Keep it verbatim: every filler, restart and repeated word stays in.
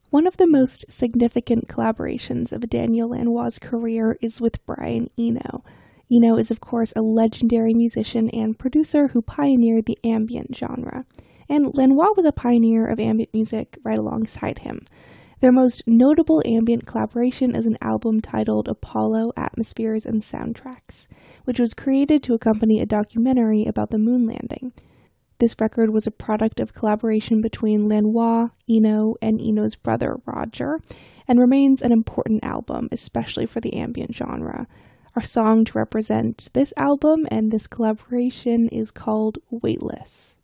One of the most significant collaborations of Daniel Lanois's career is with Brian Eno. Eno is, of course, a legendary musician and producer who pioneered the ambient genre, and Lanois was a pioneer of ambient music right alongside him. Their most notable ambient collaboration is an album titled Apollo Atmospheres and Soundtracks, which was created to accompany a documentary about the moon landing. This record was a product of collaboration between Lanois, Eno, and Eno's brother Roger, and remains an important album, especially for the ambient genre. Our song to represent this album and this collaboration is called Weightless.